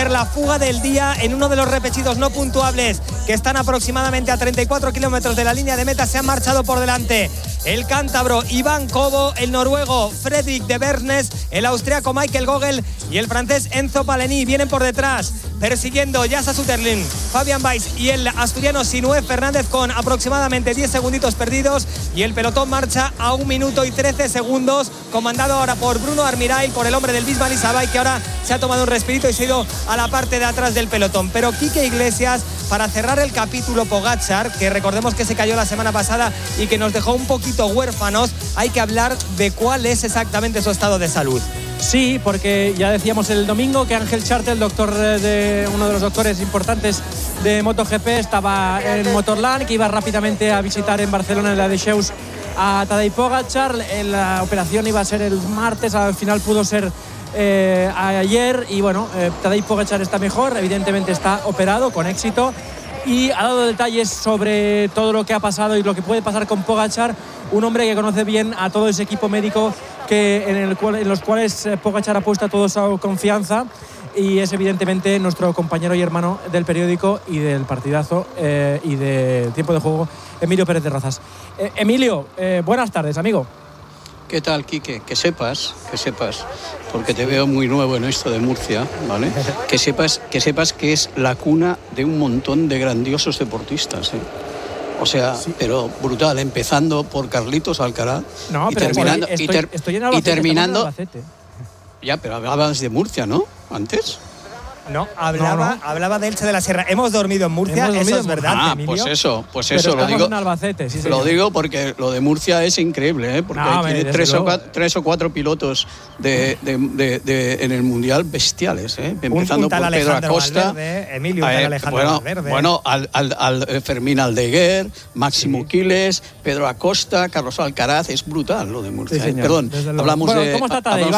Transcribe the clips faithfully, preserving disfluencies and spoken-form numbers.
hacer la fuga del día en uno de los repetidos no puntuables que están aproximadamente a treinta y cuatro kilómetros de la línea de meta. Se han marchado por delante el cántabro Iván Cobo, el noruego Fredrik de Bernes, el austriaco Michael Gogel y el francés Enzo Palení. Vienen por detrás persiguiendo Jasa Sutterling, Fabian Weiss y el asturiano Sinué Fernández con aproximadamente diez segunditos perdidos, y el pelotón marcha a un minuto y trece segundos, comandado ahora por Bruno Armirail, por el hombre del Bisbal Isabay, que ahora se ha tomado un respirito y se ha ido a la parte de atrás del pelotón. Pero Quique Iglesias, para cerrar el capítulo Pogačar, que recordemos que se cayó la semana pasada y que nos dejó un poquito huérfanos, hay que hablar de cuál es exactamente su estado de salud. Sí, porque ya decíamos el domingo que Ángel Charte, el doctor de uno de los doctores importantes de MotoGP, estaba en Motorland, que iba rápidamente a visitar en Barcelona, en la de Descheus, a Tadej Pogačar. La operación iba a ser el martes, al final pudo ser eh, ayer, y bueno, eh, Tadej Pogačar está mejor, evidentemente está operado con éxito, y ha dado detalles sobre todo lo que ha pasado y lo que puede pasar con Pogačar, un hombre que conoce bien a todo ese equipo médico que en, el cual, en los cuales Pogačar ha puesto toda su confianza, y es evidentemente nuestro compañero y hermano del periódico y del partidazo eh, y de Tiempo de Juego, Emilio Pérez de Rozas. Eh, Emilio, eh, buenas tardes, amigo. ¿Qué tal, Quique? Que sepas, que sepas, porque te veo muy nuevo en esto de Murcia, ¿vale? Que sepas, que sepas que es la cuna de un montón de grandiosos deportistas, ¿eh? O sea, sí, pero brutal, empezando por Carlitos Alcaraz, no, y pero terminando, estoy, y, ter, estoy en Albacete, y terminando. En Albacete. Ya, pero hablabas de Murcia, ¿no? Antes. No, hablaba, no, no. hablaba de Elche de la Sierra. Hemos dormido en Murcia, dormido eso es verdad, ah, Emilio. Pues eso, pues pero eso lo digo. En Albacete, sí, lo digo porque lo de Murcia es increíble, ¿eh? Porque no, tiene tres o, cuatro, tres o cuatro pilotos de, de, de, de, en el Mundial bestiales, ¿eh? Empezando un, un por Pedro Acosta, Valverde, Emilio, un eh, Alejandro bueno, Valverde. bueno al, al, al Fermín Aldeguer, Máximo sí. Quiles, Pedro Acosta, Carlos Alcaraz, es brutal lo de Murcia. Sí, ¿eh? Perdón, hablamos bueno, de. ¿Cómo está Tadej?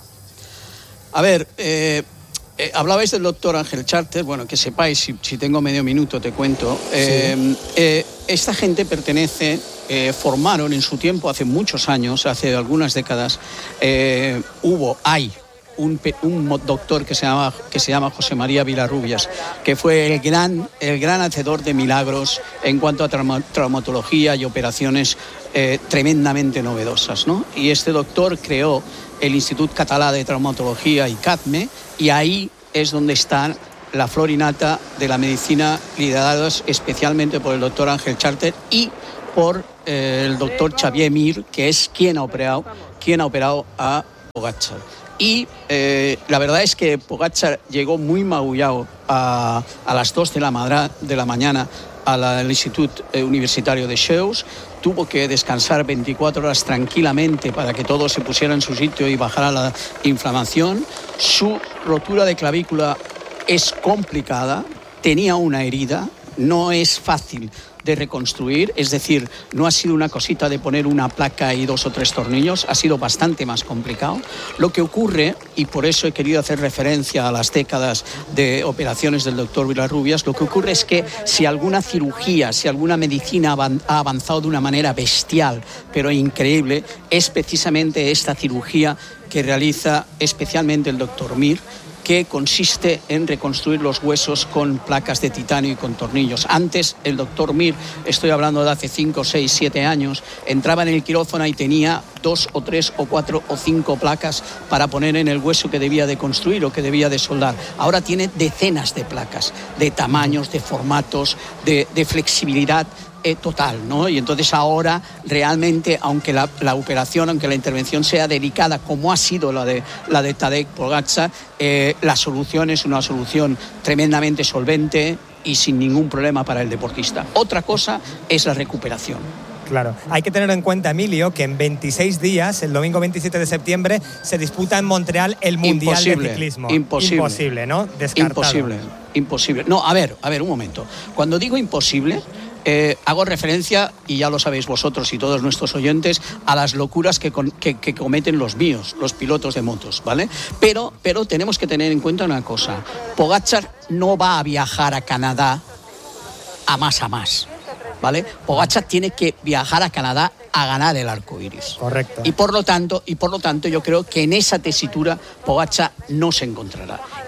A ver. Eh, Eh, hablabais del doctor Ángel Charte. Bueno, que sepáis, si, si tengo medio minuto te cuento. Eh, sí. eh, esta gente pertenece, eh, formaron en su tiempo, hace muchos años, hace algunas décadas, eh, hubo, hay un, un doctor que se, llama, que se llama José María Vilarrubias, que fue el gran, el gran hacedor de milagros en cuanto a trauma, traumatología y operaciones eh, tremendamente novedosas, ¿no? Y este doctor creó el Institut Català de Traumatología, I C A T M E, y ahí es donde está la flor y nata de la medicina, liderados especialmente por el doctor Ángel Charte y por eh, el doctor Xavier Mir, que es quien ha operado, quien ha operado a Pogačar. Y eh, la verdad es que Pogačar llegó muy magullado a, a las dos de la, madra, de la mañana al, al Instituto Universitario de Descheus. Tuvo que descansar veinticuatro horas tranquilamente para que todo se pusiera en su sitio y bajara la inflamación. Su rotura de clavícula es complicada, tenía una herida, no es fácil de reconstruir, es decir, no ha sido una cosita de poner una placa y dos o tres tornillos, ha sido bastante más complicado. Lo que ocurre, y por eso he querido hacer referencia a las décadas de operaciones del doctor Vilarrubias, lo que ocurre es que si alguna cirugía, si alguna medicina ha avanzado de una manera bestial, pero increíble, es precisamente esta cirugía que realiza especialmente el doctor Mir, que consiste en reconstruir los huesos con placas de titanio y con tornillos. Antes, el doctor Mir, estoy hablando de hace cinco, seis, siete años, entraba en el quirófano y tenía dos o tres o cuatro o cinco placas para poner en el hueso que debía de construir o que debía de soldar. Ahora tiene decenas de placas, de tamaños, de formatos, de, de flexibilidad Eh, total, ¿no? Y entonces ahora realmente, aunque la, la operación, aunque la intervención sea delicada, como ha sido la de la de Tadej Pogačar, eh, la solución es una solución tremendamente solvente y sin ningún problema para el deportista. Otra cosa es la recuperación. Claro, hay que tener en cuenta, Emilio, que en veintiséis días, el domingo veintisiete de septiembre, se disputa en Montreal el Mundial imposible, de Ciclismo. Imposible. Imposible, ¿no? Descartado. Imposible, imposible. No, a ver, a ver, un momento. Cuando digo imposible, Eh, hago referencia, y ya lo sabéis vosotros y todos nuestros oyentes, a las locuras que, con, que, que cometen los míos, los pilotos de motos, ¿vale? Pero, pero tenemos que tener en cuenta una cosa. Pogačar no va a viajar a Canadá a más a más, ¿vale? Pogačar tiene que viajar a Canadá a ganar el arco iris. Correcto. Y por lo tanto, y por lo tanto yo creo que en esa tesitura Pogačar no se encontrará.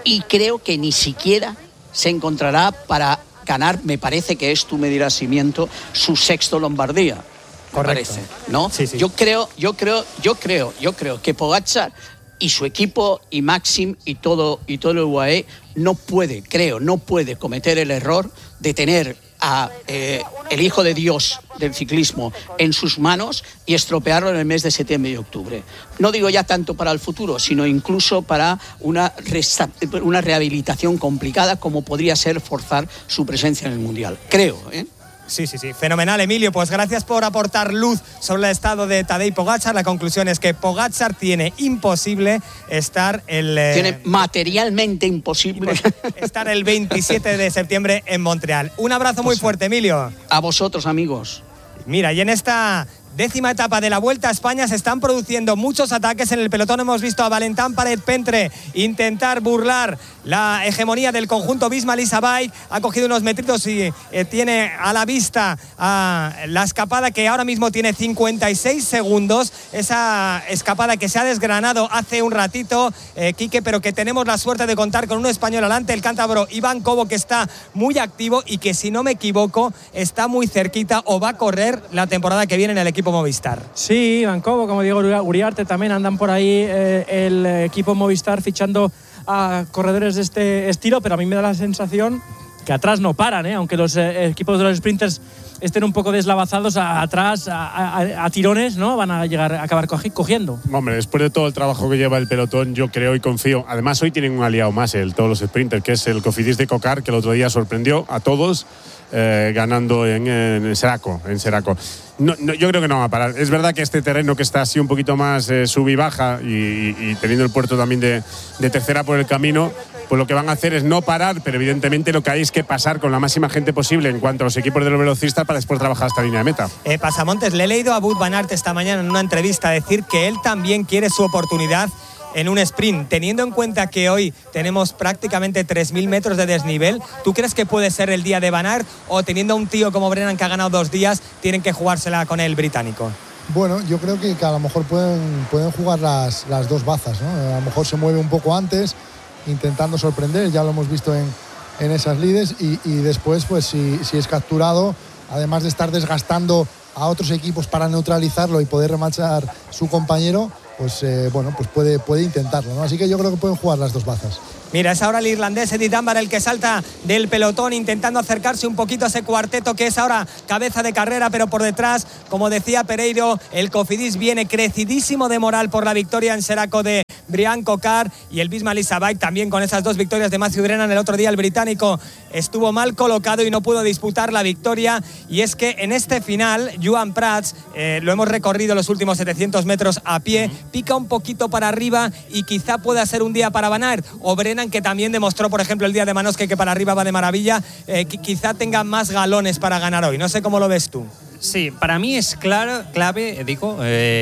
y creo que ni siquiera se encontrará para ganar, me parece que es, tú me dirás si miento, su sexto Lombardía. Me Correcto. parece, ¿no? Sí, sí. Yo creo, yo creo, yo creo, yo creo que Pogačar y su equipo y Maxim y todo y todo el U A E no puede, creo, no puede cometer el error de tener a eh, el hijo de Dios del ciclismo en sus manos y estropearlo en el mes de septiembre y octubre. No digo ya tanto para el futuro, sino incluso para una, resta- una rehabilitación complicada como podría ser forzar su presencia en el Mundial. Creo, ¿eh? Sí, sí, sí. Fenomenal, Emilio. Pues gracias por aportar luz sobre el estado de Tadej Pogačar. La conclusión es que Pogačar tiene imposible estar el... Eh, tiene materialmente imposible estar el veintisiete de septiembre en Montreal. Un abrazo muy fuerte, Emilio. A vosotros, amigos. Mira, y en esta décima etapa de la Vuelta a España se están produciendo muchos ataques. En el pelotón hemos visto a Valentán Paret-Pentre intentar burlar la hegemonía del conjunto Visma-Lease-Bike. Ha cogido unos metritos y eh, tiene a la vista a la escapada que ahora mismo tiene cincuenta y seis segundos. Esa escapada que se ha desgranado hace un ratito, eh, Quique, pero que tenemos la suerte de contar con un español adelante, el cántabro Iván Cobo, que está muy activo y que, si no me equivoco, está muy cerquita o va a correr la temporada que viene en el equipo Movistar. Sí, Iván Cobo, como Diego Uriarte, también andan por ahí eh, el equipo Movistar fichando a corredores de este estilo, pero a mí me da la sensación que atrás no paran, ¿eh? Aunque los eh, equipos de los sprinters estén un poco deslavazados, a, atrás a, a, a tirones, ¿no? Van a llegar a acabar cogiendo. Hombre, después de todo el trabajo que lleva el pelotón, yo creo y confío. Además, hoy tienen un aliado más, el, todos los sprinters, que es el Cofidis de Cocar, que el otro día sorprendió a todos eh, ganando en, en Seraco. En Seraco. No, no, yo creo que no va a parar. Es verdad que este terreno que está así un poquito más eh, sub y baja y, y, y teniendo el puerto también de, de tercera por el camino, pues lo que van a hacer es no parar, pero evidentemente lo que hay es que pasar con la máxima gente posible en cuanto a los equipos de los velocistas para después trabajar hasta la línea de meta. Eh, Pasamontes, le he leído a Wout van Aert esta mañana en una entrevista decir que él también quiere su oportunidad en un sprint, teniendo en cuenta que hoy tenemos prácticamente tres mil metros de desnivel. ¿Tú crees que puede ser el día de Van Aert, o teniendo a un tío como Brennan que ha ganado dos días, tienen que jugársela con el británico? Bueno, yo creo que, que a lo mejor pueden, pueden jugar las, las dos bazas, ¿no? A lo mejor se mueve un poco antes, intentando sorprender, ya lo hemos visto en, en esas lides, y, y después, pues si, si es capturado, además de estar desgastando a otros equipos para neutralizarlo y poder remarchar su compañero, pues eh, bueno, pues puede, puede intentarlo, ¿no? Así que yo creo que pueden jugar las dos bazas. Mira, es ahora el irlandés Eddie Dunbar el que salta del pelotón, intentando acercarse un poquito a ese cuarteto que es ahora cabeza de carrera, pero por detrás, como decía Pereiro, el Cofidis viene crecidísimo de moral por la victoria en Seraco de Brian Cocar, y el Visma-Lease-Bike también con esas dos victorias de Matthew Brennan. El otro día el británico estuvo mal colocado y no pudo disputar la victoria, y es que en este final Joan Prats, eh, lo hemos recorrido los últimos setecientos metros a pie, pica un poquito para arriba y quizá pueda ser un día para Van Aert, o Brennan, que también demostró, por ejemplo, el día de Manosque que para arriba va de maravilla, eh, quizá tenga más galones para ganar hoy. No sé cómo lo ves tú. Sí, para mí es claro, clave, digo,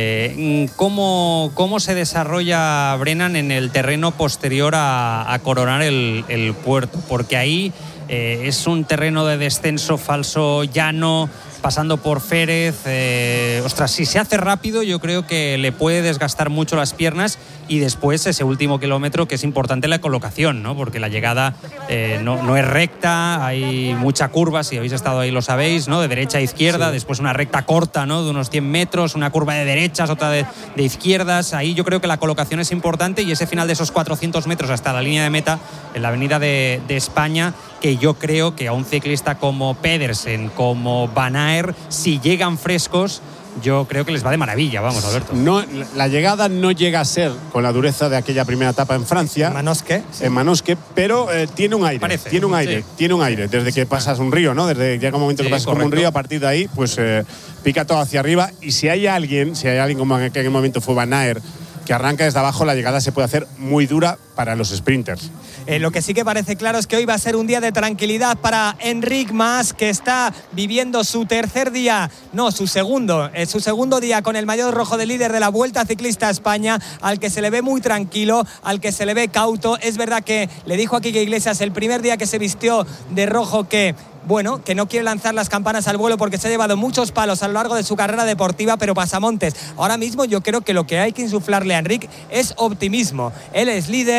eh, cómo, cómo se desarrolla Brennan en el terreno posterior a, a coronar el, el puerto, porque ahí eh, es un terreno de descenso falso, llano, pasando por Férez. Eh, ostras, si se hace rápido, yo creo que le puede desgastar mucho las piernas, y después ese último kilómetro, que es importante la colocación, ¿no? Porque la llegada eh, no, no es recta, hay mucha curva, si habéis estado ahí lo sabéis, ¿no? De derecha a izquierda, sí. Después una recta corta, ¿no? De unos cien metros, una curva de derechas, otra de, de izquierdas. Ahí yo creo que la colocación es importante, y ese final de esos cuatrocientos metros hasta la línea de meta, en la avenida de, de España, que yo creo que a un ciclista como Pedersen, como Van Aert, si llegan frescos, yo creo que les va de maravilla, vamos, Alberto. No, la llegada no llega a ser con la dureza de aquella primera etapa en Francia. En Manosque. Sí. En Manosque, pero eh, tiene un aire. Parece, tiene un aire, sí. tiene un aire. Desde que pasas un río, ¿no? Desde que llega un momento sí, que pasas correcto. como un río, a partir de ahí, pues eh, pica todo hacia arriba. Y si hay alguien, si hay alguien como en aquel momento fue Van Aert, que arranca desde abajo, la llegada se puede hacer muy dura para los sprinters. Eh, lo que sí que parece claro es que hoy va a ser un día de tranquilidad para Enric Mas, que está viviendo su tercer día, no, su segundo, eh, su segundo día con el maillot rojo de líder de la Vuelta Ciclista a España, al que se le ve muy tranquilo, al que se le ve cauto. Es verdad que le dijo a Quique Iglesias el primer día que se vistió de rojo que, bueno, que no quiere lanzar las campanas al vuelo porque se ha llevado muchos palos a lo largo de su carrera deportiva, pero Pasamontes, ahora mismo yo creo que lo que hay que insuflarle a Enric es optimismo. Él es líder,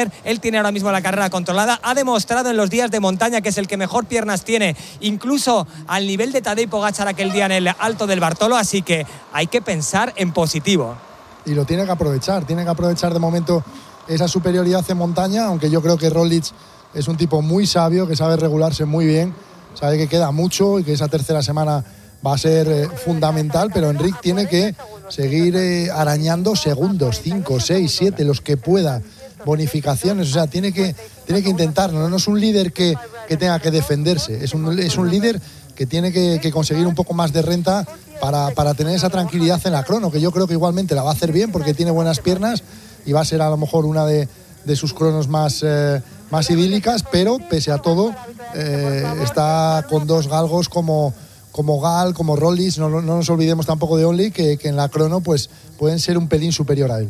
líder, él tiene ahora mismo la carrera controlada, ha demostrado en los días de montaña que es el que mejor piernas tiene, incluso al nivel de Tadej Pogačar aquel día en el Alto del Bartolo, así que hay que pensar en positivo. Y lo tiene que aprovechar, tiene que aprovechar de momento esa superioridad en montaña, aunque yo creo que Roglic es un tipo muy sabio, que sabe regularse muy bien, sabe que queda mucho y que esa tercera semana va a ser eh, fundamental, pero Enric tiene que seguir eh, arañando segundos, cinco, seis, siete, los que pueda, bonificaciones, o sea, tiene que, tiene que intentarlo, no es un líder que, que tenga que defenderse, es un, es un líder que tiene que, que conseguir un poco más de renta para, para tener esa tranquilidad en la crono, que yo creo que igualmente la va a hacer bien porque tiene buenas piernas y va a ser a lo mejor una de, de sus cronos más, eh, más idílicas, pero pese a todo eh, está con dos galgos como, como Gal, como Roglic, no, no nos olvidemos tampoco de Only, que, que en la crono pues, pueden ser un pelín superior a él.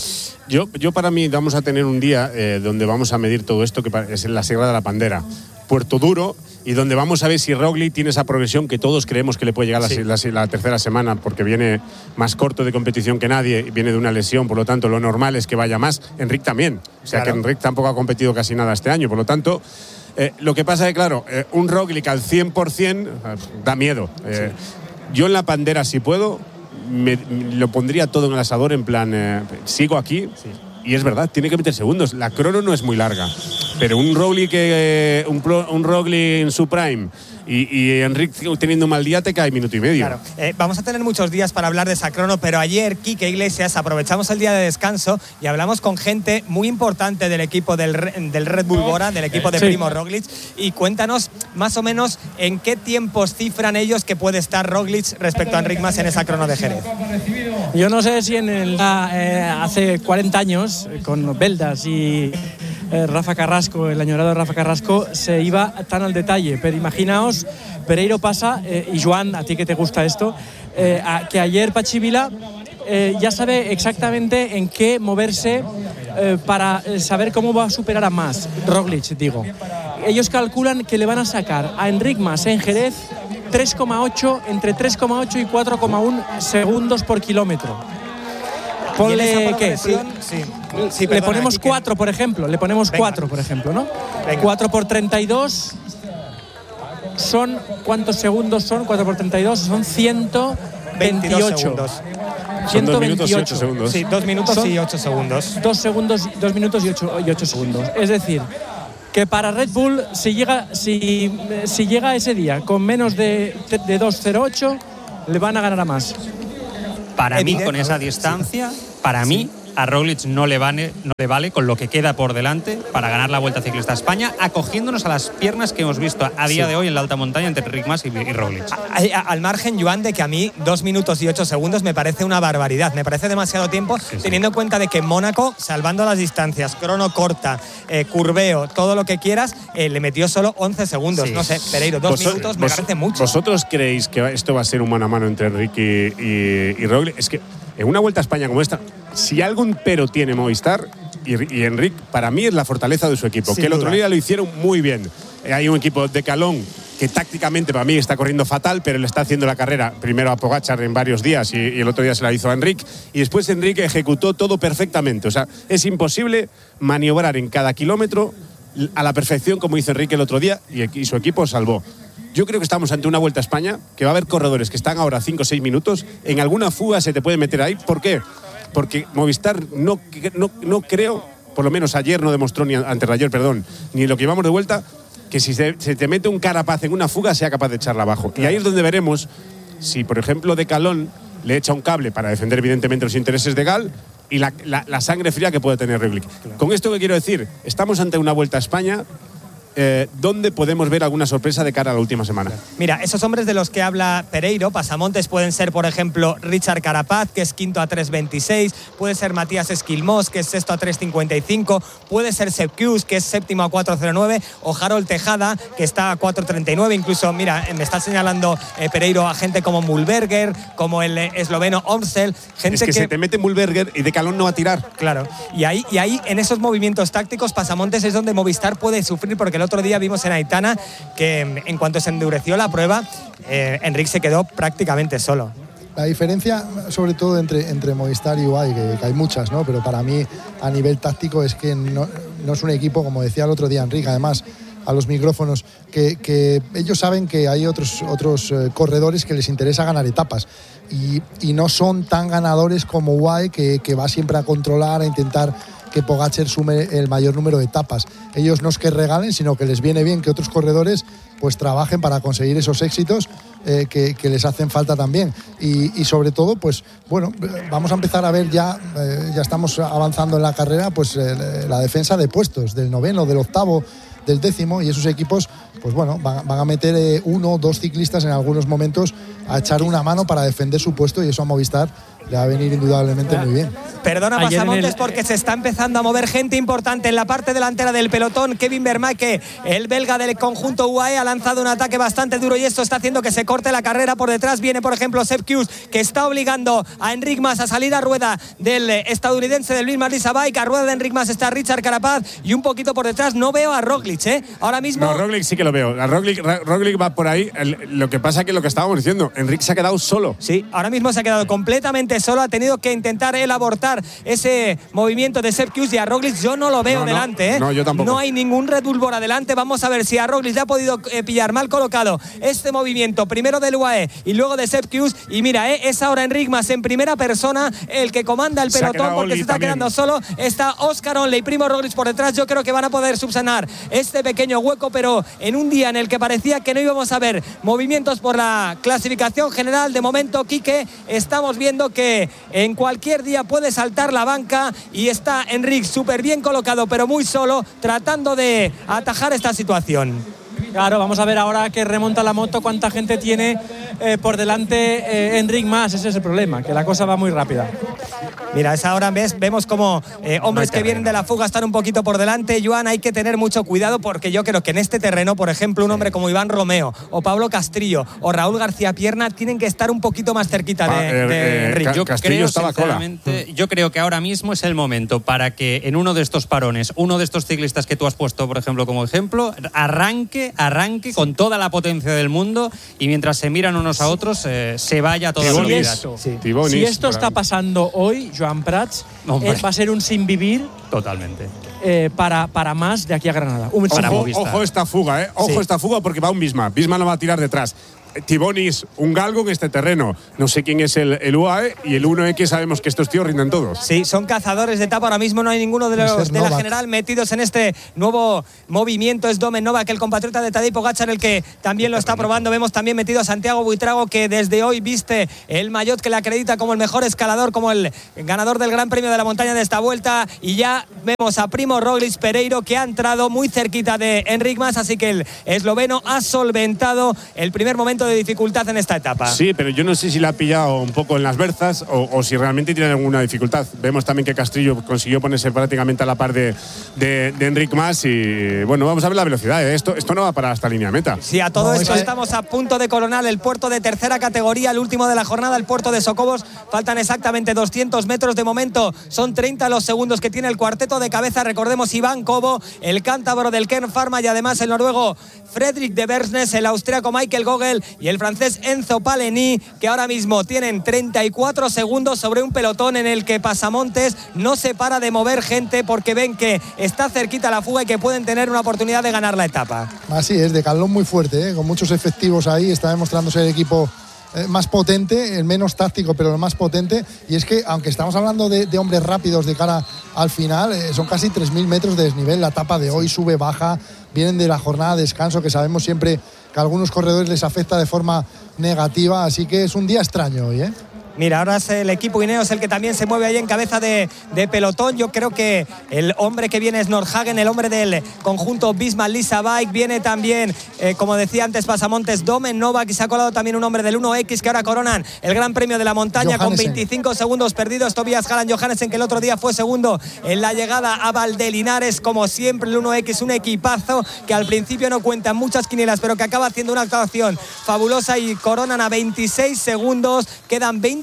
Yo, yo para mí vamos a tener un día eh, donde vamos a medir todo esto, que es en la Sierra de la Pandera, Puerto Duro, y donde vamos a ver si Roglic tiene esa progresión que todos creemos que le puede llegar sí. la, la, la tercera semana, porque viene más corto de competición que nadie, viene de una lesión, por lo tanto lo normal es que vaya más. Enric también, o sea claro. que Enric tampoco ha competido casi nada este año, por lo tanto eh, lo que pasa es que claro, eh, un Roglic al cien por ciento eh, da miedo. Eh, sí. Yo en la Pandera, si puedo, me, lo pondría todo en el asador, en plan, eh, sigo aquí. Sí. Y es verdad, tiene que meter segundos. La crono no es muy larga, pero un Roglic, eh, un, un Roglic en su prime y, y Enric teniendo un mal día te cae minuto y medio. Claro, eh, vamos a tener muchos días para hablar de esa crono, pero ayer, Quique Iglesias, aprovechamos el día de descanso y hablamos con gente muy importante del equipo del, del Red Bull Bora, del equipo de sí. Primo Roglic, y cuéntanos más o menos en qué tiempos cifran ellos que puede estar Roglic respecto a Enric Mas en esa crono de Jerez. Yo no sé si en el, eh, hace cuarenta años, con Beldas y eh, Rafa Carrasco, el añorado Rafa Carrasco, se iba tan al detalle, pero imaginaos, Pereiro pasa, eh, y Joan, a ti que te gusta esto, eh, a, que ayer Patxi Vila eh, ya sabe exactamente en qué moverse eh, para saber cómo va a superar a Mas, Roglic, digo. Ellos calculan que le van a sacar a Enric Mas en Jerez tres coma ocho, entre tres coma ocho y cuatro coma uno segundos por kilómetro. Ponle, ¿qué? Sí, sí, sí, le ponemos cuatro, por ejemplo. Le ponemos cuatro, por ejemplo, ¿no? Venga. cuatro por treinta y dos son... ¿Cuántos segundos son? cuatro por treinta y dos son ciento veintiocho. segundos. Son dos minutos y ocho segundos. Sí, dos minutos son y ocho segundos. Dos segundos, dos minutos y ocho, y ocho segundos. Es decir, que para Red Bull, si llega, si, si llega ese día con menos de, de dos cero ocho, le van a ganar a Mas. Para mí, con esa distancia, para sí. mí, a Roglic no le, vale, no le vale con lo que queda por delante para ganar la Vuelta Ciclista a España, acogiéndonos a las piernas que hemos visto a día sí. de hoy en la alta montaña entre Enric Mas y, y Roglic. A, a, al margen, Joan, de que a mí dos minutos y ocho segundos me parece una barbaridad, me parece demasiado tiempo, sí, sí. teniendo en cuenta de que en Mónaco, salvando las distancias, crono corta, eh, curveo, todo lo que quieras, eh, le metió solo once segundos. Sí. No sé, Pereiro, dos Vos, minutos me vos, parece mucho. ¿Vosotros creéis que esto va a ser un mano a mano entre Enric y, y, y Roglic? Es que en una Vuelta a España como esta, si algún pero tiene Movistar y, y Enric, para mí es la fortaleza de su equipo, Sin que el duda. otro día lo hicieron muy bien. Eh, hay un equipo de Calón que tácticamente para mí está corriendo fatal, pero le está haciendo la carrera primero a Pogačar en varios días y, y el otro día se la hizo a Enric, y después Enric ejecutó todo perfectamente. O sea, es imposible maniobrar en cada kilómetro a la perfección como hizo Enric el otro día, y, y su equipo salvó. Yo creo que estamos ante una Vuelta a España que va a haber corredores que están ahora cinco o seis minutos. En alguna fuga se te puede meter ahí. ¿Por qué? Porque Movistar no, no, no creo, por lo menos ayer no demostró, ni antes de ayer, perdón, ni en lo que llevamos de vuelta, que si se, se te mete un Carapaz en una fuga sea capaz de echarla abajo. Y ahí es donde veremos si, por ejemplo, De Calón le echa un cable para defender evidentemente los intereses de Gal y la, la, la sangre fría que puede tener Roglic. Claro. Con esto que quiero decir, estamos ante una Vuelta a España Eh, ¿dónde podemos ver alguna sorpresa de cara a la última semana? Mira, esos hombres de los que habla Pereiro, pasamontes, pueden ser, por ejemplo, Richard Carapaz, que es quinto a tres veintiséis, puede ser Matías Esquilmós, que es sexto a tres cincuenta y cinco, puede ser Sepp Kuss, que es séptimo a cuatro cero nueve, o Harold Tejada, que está a cuatro treinta y nueve. Incluso, mira, me está señalando eh, Pereiro a gente como Mühlberger, como el eh, esloveno Omsel. Gente es que, que se te mete Mühlberger y De Calón no va a tirar. Claro, y ahí, y ahí en esos movimientos tácticos, pasamontes es donde Movistar puede sufrir, porque el otro día vimos en Aitana que en cuanto se endureció la prueba, eh, Enric se quedó prácticamente solo. La diferencia, sobre todo entre, entre Movistar y U A E, que, que hay muchas, ¿no? Pero para mí, a nivel táctico, es que no, no es un equipo, como decía el otro día Enrique, además, a los micrófonos, que, que ellos saben que hay otros, otros eh, corredores que les interesa ganar etapas y, y no son tan ganadores como U A E, que, que va siempre a controlar, a intentar que Pogačar sume el mayor número de etapas. Ellos no es que regalen, sino que les viene bien que otros corredores pues trabajen para conseguir esos éxitos eh, que, que les hacen falta también. Y, y sobre todo, pues bueno, vamos a empezar a ver ya, eh, ya estamos avanzando en la carrera, pues eh, la defensa de puestos, del noveno, del octavo, del décimo, y esos equipos pues bueno, van, van a meter eh, uno o dos ciclistas en algunos momentos a echar una mano para defender su puesto, y eso a Movistar le va a venir indudablemente muy bien. Perdona, Ayer Pasamontes, el... porque se está empezando a mover gente importante en la parte delantera del pelotón. Kevin Vermaeke, el belga del conjunto U A E, ha lanzado un ataque bastante duro y esto está haciendo que se corte la carrera. Por detrás viene, por ejemplo, Sepp Kuss, que está obligando a Enric Mas a salir a rueda del estadounidense del Luis Marlisa Bike. A rueda de Enric Mas está Richard Carapaz y un poquito por detrás no veo a Roglic, ¿eh? Ahora mismo... No, Roglic sí que lo veo. A Roglic, Roglic va por ahí. El, lo que pasa es que lo que estábamos diciendo, Enric se ha quedado solo. Sí, ahora mismo se ha quedado completamente solo. Ha tenido que intentar él abortar ese movimiento de Sepp Kuss, y a Roglic yo no lo veo no, no, delante, ¿eh? No, yo tampoco. No hay ningún Red Bull por adelante. Vamos a ver si a Roglic le ha podido eh, pillar mal colocado este movimiento, primero del U A E y luego de Sepp Kuss. Y mira, eh, es ahora Enric Mas en primera persona el que comanda el pelotón, porque se está también quedando solo. Está Oscar Onley y Primo Roglic por detrás. Yo creo que van a poder subsanar este pequeño hueco, pero en un día en el que parecía que no íbamos a ver movimientos por la clasificación general, de momento, Quique, estamos viendo que en cualquier día puede saltar la banca, y está Enric súper bien colocado, pero muy solo, tratando de atajar esta situación. Claro, vamos a ver ahora que remonta la moto cuánta gente tiene eh, por delante eh, Enric Mas. Ese es el problema, que la cosa va muy rápida. Mira, es ahora ves, vemos como eh, hombres que vienen de la fuga están un poquito por delante. Joan, hay que tener mucho cuidado, porque yo creo que en este terreno, por ejemplo, un hombre como Iván Romeo o Pablo Castrillo o Raúl García Pierna tienen que estar un poquito más cerquita de, eh, de eh, Enric. Yo Castillo creo, estaba cola. sinceramente, yo creo que ahora mismo es el momento para que en uno de estos parones, uno de estos ciclistas que tú has puesto, por ejemplo, como ejemplo, arranque, arranque con toda la potencia del mundo, y mientras se miran unos a otros, eh, se vaya toda la Si velocidad. esto, Sí. Tibonis, si esto está ahí. pasando hoy, Joan Prats, Hombre. eh, va a ser un sin vivir Totalmente. eh, para, para más de aquí a Granada. Un Para Ojo, Movistar. ojo esta fuga, ¿eh? Ojo Sí. esta fuga, porque va un Bisma. Bisma no va a tirar detrás. Tibonis, un galgo en este terreno. No sé quién es el, el U A E, y el uno X sabemos que estos tíos rinden todos. Sí, son cazadores de etapa. Ahora mismo no hay ninguno de los de la general metidos en este nuevo movimiento. Es Domen Novak, el compatriota de Tadej Pogačar, el que también lo está probando. Vemos también metido a Santiago Buitrago, que desde hoy viste el maillot que le acredita como el mejor escalador, como el ganador del Gran Premio de la Montaña de esta vuelta. Y ya vemos a Primo Roglic Pereiro, que ha entrado muy cerquita de Enric Mas, así que el esloveno ha solventado el primer momento de dificultad en esta etapa. Sí, pero yo no sé si la ha pillado un poco en las berzas o, o si realmente tiene alguna dificultad. Vemos también que Castrillo consiguió ponerse prácticamente a la par de, de, de Enric Mas, y bueno, vamos a ver la velocidad. ¿eh? Esto, esto no va para hasta línea meta. Sí, a todo No, esto ese- estamos a punto de coronar el puerto de tercera categoría, el último de la jornada, el puerto de Socobos. Faltan exactamente doscientos metros de momento. Son treinta los segundos que tiene el cuarteto de cabeza. Recordemos, Iván Cobo, el cántabro del Kern Pharma, y además el noruego Fredrik de Bersnes, el austriaco Michael Gogel y el francés Enzo Paleni, que ahora mismo tienen treinta y cuatro segundos sobre un pelotón en el que Pasamontes no se para de mover gente, porque ven que está cerquita la fuga y que pueden tener una oportunidad de ganar la etapa. Así es, de calón muy fuerte, ¿eh? Con muchos efectivos ahí. Está demostrándose el equipo eh, más potente, el menos táctico, pero el más potente. Y es que, aunque estamos hablando de, de hombres rápidos de cara al final, eh, son casi tres mil metros de desnivel. La etapa de hoy sube, baja. Vienen de la jornada de descanso, que sabemos siempre que a algunos corredores les afecta de forma negativa. Así que es un día extraño hoy, ¿eh? Mira, ahora es el equipo Ineos el que también se mueve ahí en cabeza de, de pelotón. Yo creo que el hombre que viene es Nordhagen, el hombre del conjunto Visma Lisa Bike. Viene también, eh, como decía antes Pasamontes, Domen Novak, y se ha colado también un hombre del uno X, que ahora coronan el Gran Premio de la Montaña con Johannesen. veinticinco segundos perdidos. Tobias Halland Johannesen, que el otro día fue segundo en la llegada a Valdelinares. Como siempre, el uno X, un equipazo que al principio no cuenta en muchas quinielas, pero que acaba haciendo una actuación fabulosa, y coronan a veintiséis segundos. Quedan veinte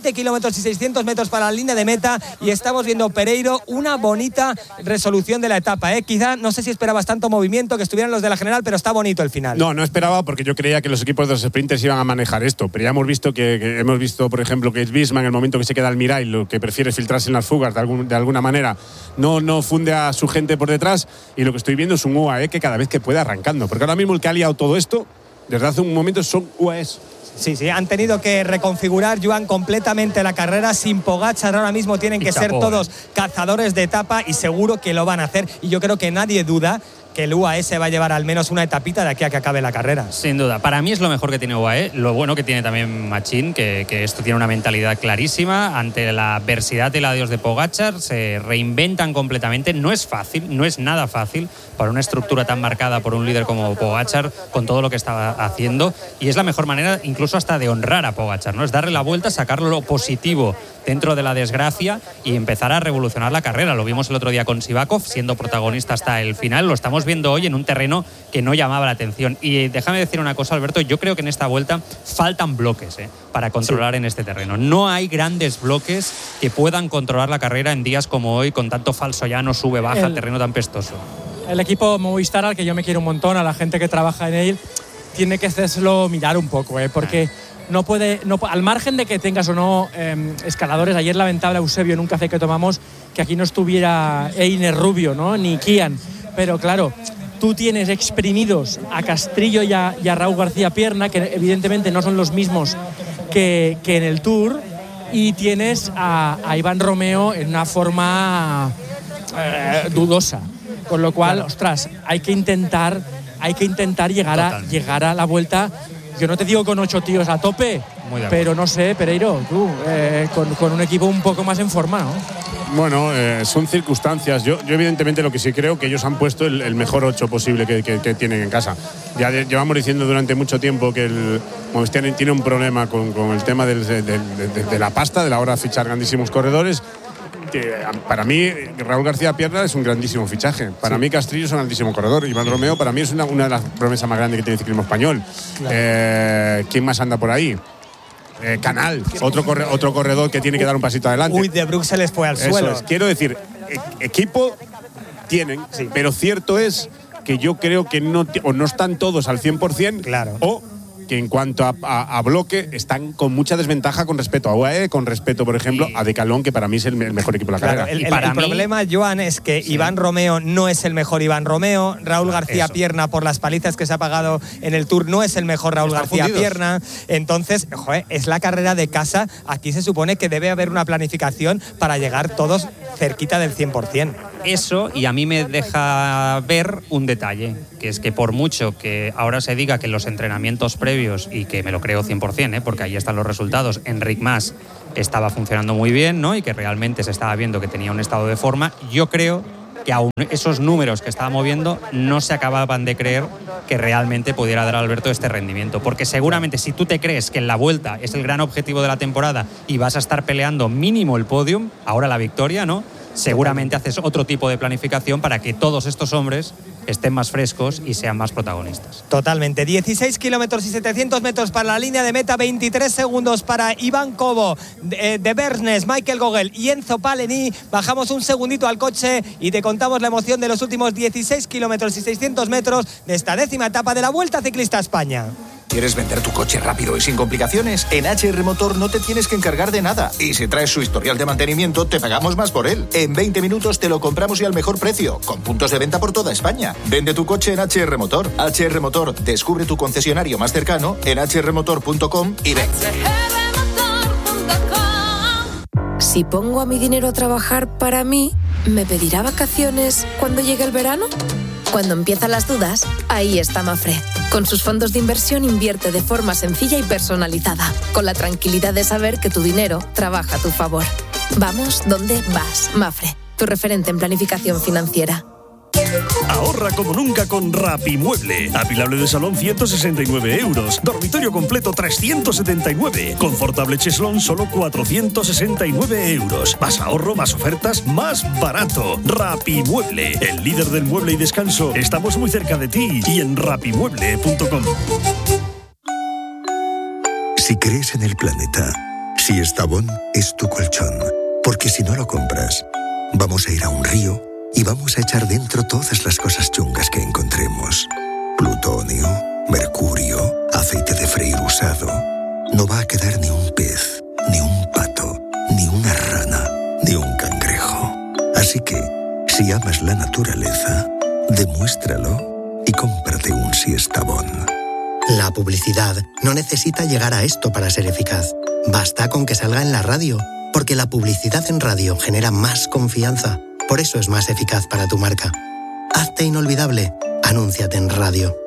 veinte kilómetros y seiscientos metros para la línea de meta y estamos viendo, Pereiro, una bonita resolución de la etapa, ¿eh? Quizá, no sé si esperabas tanto movimiento, que estuvieran los de la general, pero está bonito el final. No, no esperaba, porque yo creía que los equipos de los sprinters iban a manejar esto, pero ya hemos visto que, que hemos visto, por ejemplo, que Visma, en el momento que se queda al Mirai, lo que prefiere filtrarse en las fugas de, algún, de alguna manera, no, no funde a su gente por detrás, y lo que estoy viendo es un U A E que cada vez que puede arrancando, porque ahora mismo el que ha liado todo esto desde hace un momento son U A Es. Sí, sí, han tenido que reconfigurar, Joan, completamente la carrera. Sin Pogačar ahora mismo tienen que ser todos cazadores de etapa, y seguro que lo van a hacer, y yo creo que nadie duda que el U A E se va a llevar al menos una etapita de aquí a que acabe la carrera. Sin duda. Para mí es lo mejor que tiene U A E. Lo bueno que tiene también Machín, que, que esto tiene una mentalidad clarísima. Ante la adversidad y el adiós de Pogačar, se reinventan completamente. No es fácil, no es nada fácil para una estructura tan marcada por un líder como Pogačar, con todo lo que estaba haciendo. Y es la mejor manera, incluso hasta de honrar a Pogačar, ¿no? Es darle la vuelta, sacarlo lo positivo dentro de la desgracia y empezar a revolucionar la carrera. Lo vimos el otro día con Sivakov, siendo protagonista hasta el final. Lo estamos viendo hoy en un terreno que no llamaba la atención. Y déjame decir una cosa, Alberto, yo creo que en esta vuelta faltan bloques eh, para controlar sí. en este terreno. No hay grandes bloques que puedan controlar la carrera en días como hoy, con tanto falso llano, sube, baja, el, terreno tan pestoso. El equipo Movistar, al que yo me quiero un montón, a la gente que trabaja en él, tiene que hacerlo mirar un poco, eh, porque no puede, no, al margen de que tengas o no eh, escaladores. Ayer lamentable, Eusebio, en un café que tomamos, que aquí no estuviera Einer Rubio, ¿no? Ni Kian. Pero claro, tú tienes exprimidos a Castrillo y a, y a Raúl García Pierna, que evidentemente no son los mismos que, que en el Tour, y tienes a, a Iván Romeo en una forma eh, dudosa. Con lo cual, claro. ostras, hay que intentar, hay que intentar llegar a, llegar a la vuelta. Yo no te digo con ocho tíos a tope, pero no sé, Pereiro, tú, eh, con, con un equipo un poco más en forma, ¿no? Bueno, eh, son circunstancias. Yo, yo evidentemente lo que sí creo que ellos han puesto el, el mejor ocho posible que, que, que tienen en casa. Ya de, llevamos diciendo durante mucho tiempo que el Movistar tiene un problema con, con el tema del, de, de, de, de la pasta, de la hora de fichar grandísimos corredores. Que para mí Raúl García Pierna es un grandísimo fichaje. Para sí. mí Castrillo es un grandísimo corredor. Iván Romeo para mí es una, una de las promesas más grandes que tiene el ciclismo español. Claro. Eh, ¿Quién más anda por ahí? Eh, Canal, otro, corre, otro corredor que tiene que dar un pasito adelante. Uy, de Brooks se les fue al Eso suelo. Es. Quiero decir, e- equipo tienen, sí. pero cierto es que yo creo que no, o no están todos al cien por ciento, claro. o que en cuanto a, a, a bloque están con mucha desventaja con respecto a U A E, con respecto, por ejemplo, y a Decathlon, que para mí es el, el mejor equipo de la claro, carrera. El, y el, para el mí, problema, Joan, es que sí. Iván Romeo no es el mejor Iván Romeo, Raúl García Eso. Pierna, por las palizas que se ha pagado en el Tour, no es el mejor Raúl Están García fundidos. Pierna. Entonces, joder, es la carrera de casa. Aquí se supone que debe haber una planificación para llegar todos cerquita del cien por ciento. Eso, y a mí me deja ver un detalle, que es que por mucho que ahora se diga que los entrenamientos previos, y que me lo creo cien por ciento, ¿eh? porque ahí están los resultados, Enric Mas estaba funcionando muy bien, ¿no? Y que realmente se estaba viendo que tenía un estado de forma, yo creo que aún esos números que estaba moviendo no se acababan de creer que realmente pudiera dar a Alberto este rendimiento, porque seguramente si tú te crees que en la Vuelta es el gran objetivo de la temporada y vas a estar peleando mínimo el podium, ahora la victoria, ¿no? Seguramente haces otro tipo de planificación para que todos estos hombres estén más frescos y sean más protagonistas. Totalmente. dieciséis kilómetros y setecientos metros para la línea de meta, veintitrés segundos para Iván Cobo, de, de Bernes, Michael Gogel y Enzo Paleni. Bajamos un segundito al coche y te contamos la emoción de los últimos dieciséis kilómetros y seiscientos metros de esta décima etapa de la Vuelta Ciclista a España. ¿Quieres vender tu coche rápido y sin complicaciones? En H R Motor no te tienes que encargar de nada. Y si traes su historial de mantenimiento, te pagamos más por él. En veinte minutos te lo compramos y al mejor precio, con puntos de venta por toda España. Vende tu coche en H R Motor. H R Motor, descubre tu concesionario más cercano en h r motor punto com y ven. Si pongo a mi dinero a trabajar para mí, ¿me pedirá vacaciones cuando llegue el verano? Cuando empiezan las dudas, ahí está Mafre. Con sus fondos de inversión invierte de forma sencilla y personalizada, con la tranquilidad de saber que tu dinero trabaja a tu favor. Vamos donde vas, Mafre, tu referente en planificación financiera. Ahorra como nunca con Rapimueble. Apilable de salón ciento sesenta y nueve euros. Dormitorio completo trescientos setenta y nueve. Confortable cheslón solo cuatrocientos sesenta y nueve euros. Más ahorro, más ofertas, más barato. Rapimueble, el líder del mueble y descanso. Estamos muy cerca de ti y en rapimueble punto com. Si crees en el planeta, Siestabón es tu colchón, porque si no lo compras, vamos a ir a un río y vamos a echar dentro todas las cosas chungas que encontremos. Plutonio, mercurio, aceite de freír usado. No va a quedar ni un pez, ni un pato, ni una rana, ni un cangrejo. Así que, si amas la naturaleza, demuéstralo y cómprate un Siestabón. La publicidad no necesita llegar a esto para ser eficaz. Basta con que salga en la radio, porque la publicidad en radio genera más confianza. Por eso es más eficaz para tu marca. Hazte inolvidable. Anúnciate en radio.